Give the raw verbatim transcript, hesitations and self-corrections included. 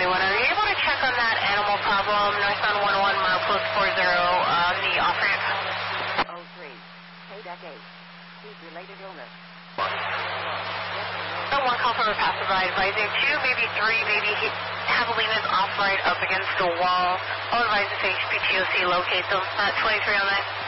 one. Are you able to check on that animal problem, northbound one one, milepost four zero, on the off-ramp? oh three, K deck eight, heat-related illness. Oh, one call from a passerby advising two, maybe three, maybe he Javelina's off right up against the wall. I'll advise if H P T O C locate them. Uh, twenty-three on that.